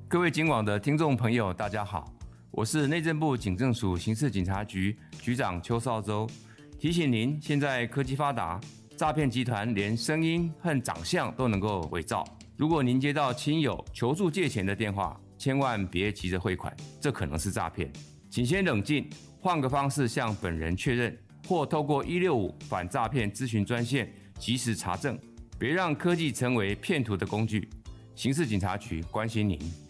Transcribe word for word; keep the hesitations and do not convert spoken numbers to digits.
各位警网的听众朋友，大家好，我是内政部警政署刑事警察局局长邱少洲。提醒您，现在科技发达，诈骗集团连声音和长相都能够伪造。如果您接到亲友求助借钱的电话，千万别急着汇款，这可能是诈骗。请先冷静，换个方式向本人确认，或透过一六五反诈骗咨询专线及时查证，别让科技成为骗徒的工具。刑事警察局关心您。